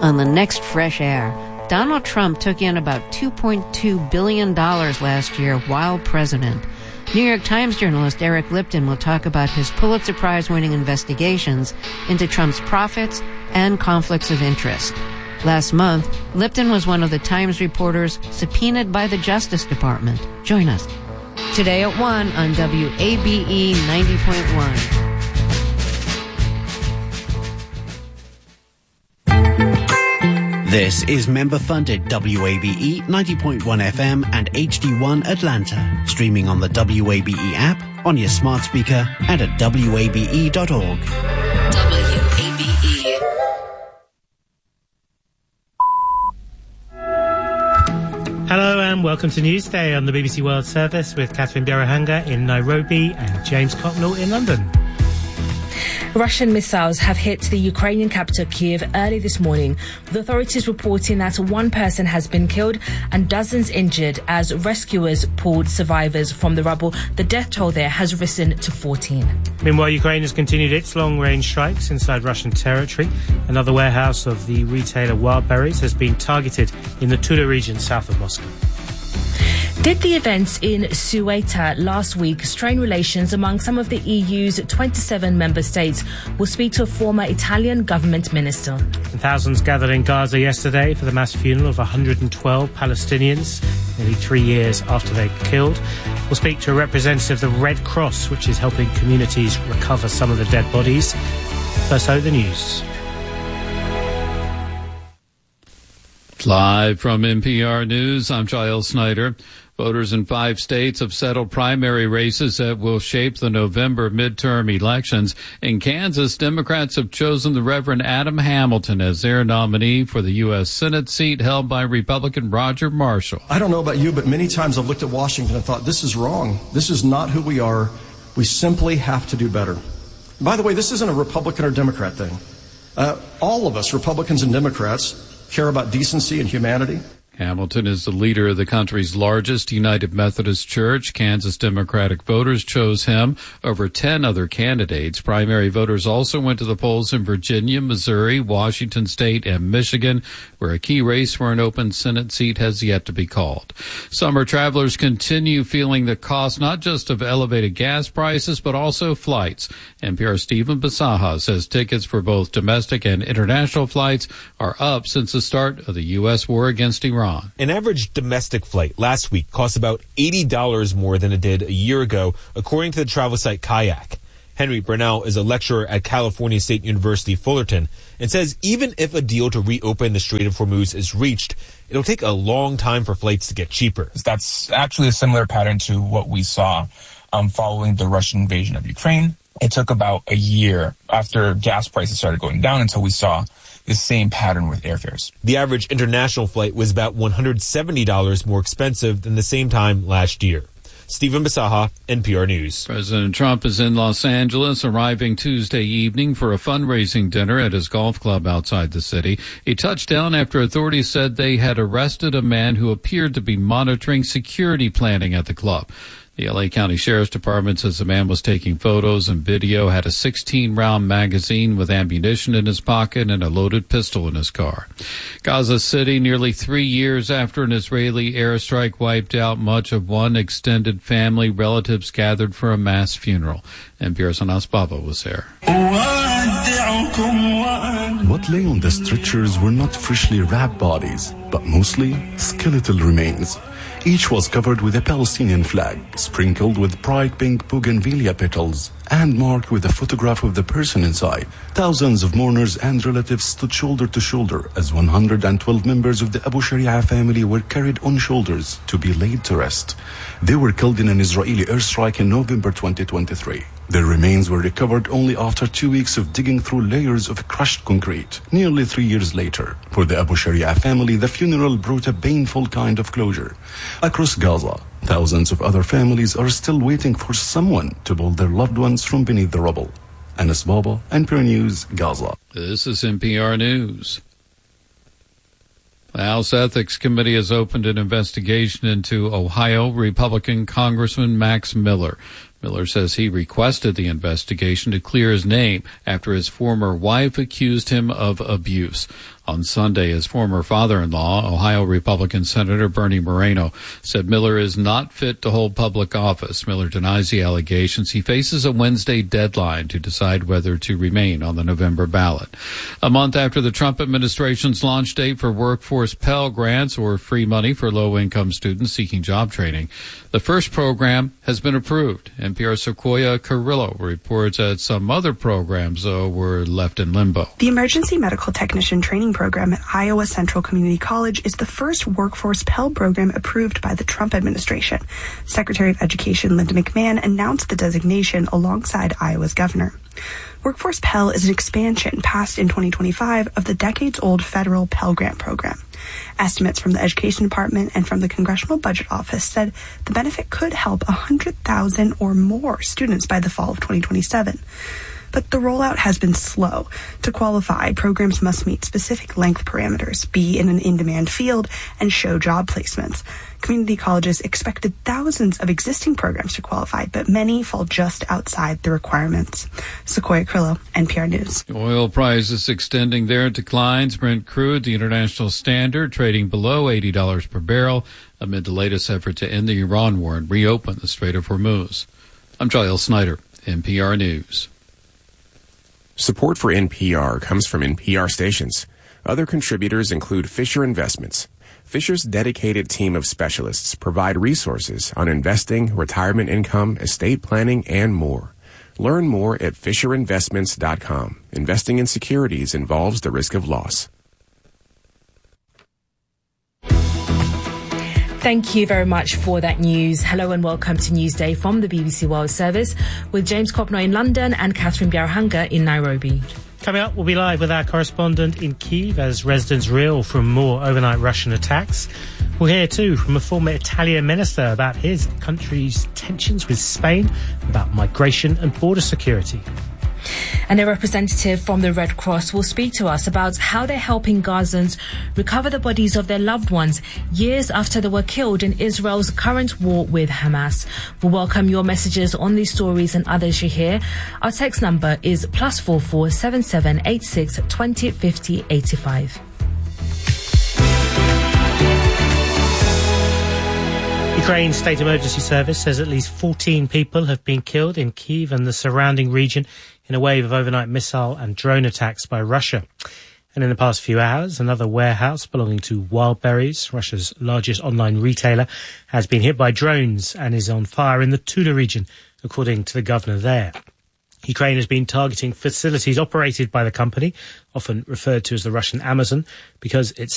On the next Fresh Air, Donald Trump took in about $2.2 billion last year while president. New York Times journalist Eric Lipton will talk about his Pulitzer Prize-winning investigations into Trump's profits and conflicts of interest. Last month, Lipton was one of the Times reporters subpoenaed by the Justice Department. Join us today at 1 on WABE 90.1. This is member-funded WABE 90.1 FM and HD1 Atlanta. Streaming on the WABE app, on your smart speaker, and at wabe.org. WABE. Hello and welcome to Newsday on the BBC World Service with Catherine Birahanga in Nairobi and James Cocknell in London. Russian missiles have hit the Ukrainian capital Kyiv early this morning, with authorities reporting that one person has been killed and dozens injured as rescuers pulled survivors from the rubble. The death toll there has risen to 14. Meanwhile, Ukraine has continued its long-range strikes inside Russian territory. Another warehouse of the retailer Wildberries has been targeted in the Tula region south of Moscow. Did the events in Ceuta last week strain relations among some of the EU's 27 member states? We'll speak to a former Italian government minister. And thousands gathered in Gaza yesterday for the mass funeral of 112 Palestinians, nearly 3 years after they were killed. We'll speak to a representative of the Red Cross, which is helping communities recover some of the dead bodies. First, the news. Live from NPR News, I'm Giles Snyder. Voters in 5 states have settled primary races that will shape the November midterm elections. In Kansas, Democrats have chosen the Reverend Adam Hamilton as their nominee for the U.S. Senate seat held by Republican Roger Marshall. I don't know about you, but many times I've looked at Washington and thought, this is wrong. This is not who we are. We simply have to do better. By the way, this isn't a Republican or Democrat thing. All of us, Republicans and Democrats, care about decency and humanity. Hamilton is the leader of the country's largest United Methodist Church. Kansas Democratic voters chose him over 10 other candidates. Primary voters also went to the polls in Virginia, Missouri, Washington State, and Michigan, where a key race for an open Senate seat has yet to be called. Summer travelers continue feeling the cost not just of elevated gas prices, but also flights. NPR's Stephen Bisaha says tickets for both domestic and international flights are up since the start of the U.S. war against Iran. An average domestic flight last week cost about $80 more than it did a year ago, according to the travel site Kayak. Henry Burnell is a lecturer at California State University Fullerton and says even if a deal to reopen the Strait of Hormuz is reached, it'll take a long time for flights to get cheaper. That's actually a similar pattern to what we saw following the Russian invasion of Ukraine. It took about a year after gas prices started going down until we saw the same pattern with airfares. The average international flight was about $170 more expensive than the same time last year. Stephen Bisaha, NPR News. President Trump is in Los Angeles, arriving Tuesday evening for a fundraising dinner at his golf club outside the city. He touched down after authorities said they had arrested a man who appeared to be monitoring security planning at the club. The L.A. County Sheriff's Department says the man was taking photos and video, had a 16-round magazine with ammunition in his pocket and a loaded pistol in his car. Gaza City, nearly 3 years after an Israeli airstrike wiped out much of one extended family, relatives gathered for a mass funeral. NPR's Anas Baba was there. What lay on the stretchers were not freshly wrapped bodies, but mostly skeletal remains. Each was covered with a Palestinian flag, sprinkled with bright pink bougainvillea petals, and marked with a photograph of the person inside. Thousands of mourners and relatives stood shoulder to shoulder as 112 members of the Abu Sharia family were carried on shoulders to be laid to rest. They were killed in an Israeli airstrike in November 2023. Their remains were recovered only after 2 weeks of digging through layers of crushed concrete, nearly 3 years later. For the Abu Sharia family, the funeral brought a painful kind of closure. Across Gaza, thousands of other families are still waiting for someone to pull their loved ones from beneath the rubble. Anas Baba, NPR News, Gaza. This is NPR News. The House Ethics Committee has opened an investigation into Ohio Republican Congressman Max Miller. Miller says he requested the investigation to clear his name after his former wife accused him of abuse. On Sunday, his former father-in-law, Ohio Republican Senator Bernie Moreno, said Miller is not fit to hold public office. Miller denies the allegations. He faces a Wednesday deadline to decide whether to remain on the November ballot. A month after the Trump administration's launch date for workforce Pell Grants, or free money for low-income students seeking job training, the first program has been approved. NPR Sequoia Carrillo reports that some other programs, though, were left in limbo. The Emergency Medical Technician Training Program at Iowa Central Community College is the first workforce Pell program approved by the Trump administration. Secretary of Education Linda McMahon announced the designation alongside Iowa's governor. Workforce Pell is an expansion passed in 2025 of the decades-old federal Pell Grant program. Estimates from the Education Department and from the Congressional Budget Office said the benefit could help 100,000 or more students by the fall of 2027. But the rollout has been slow. To qualify, programs must meet specific length parameters, be in an in-demand field, and show job placements. Community colleges expected thousands of existing programs to qualify, but many fall just outside the requirements. Sequoia Carrillo, NPR News. Oil prices extending their declines. Brent crude, the international standard, trading below $80 per barrel amid the latest effort to end the Iran war and reopen the Strait of Hormuz. I'm Giles Snyder, NPR News. Support for NPR comes from NPR stations. Other contributors include Fisher Investments. Fisher's dedicated team of specialists provide resources on investing, retirement income, estate planning, and more. Learn more at FisherInvestments.com. Investing in securities involves the risk of loss. Thank you very much for that news. Hello and welcome to Newsday from the BBC World Service with James Copnoy in London and Catherine Biarhanga in Nairobi. Coming up, we'll be live with our correspondent in Kyiv as residents reel from more overnight Russian attacks. We'll hear too from a former Italian minister about his country's tensions with Spain, about migration and border security. And a representative from the Red Cross will speak to us about how they're helping Gazans recover the bodies of their loved ones years after they were killed in Israel's current war with Hamas. We'll welcome your messages on these stories and others you hear. Our text number is +44 7786 20 50 85. Ukraine's State Emergency Service says at least 14 people have been killed in Kyiv and the surrounding region in a wave of overnight missile and drone attacks by Russia. And in the past few hours, another warehouse belonging to Wildberries, Russia's largest online retailer, has been hit by drones and is on fire in the Tula region, according to the governor there. Ukraine has been targeting facilities operated by the company, often referred to as the Russian Amazon, because its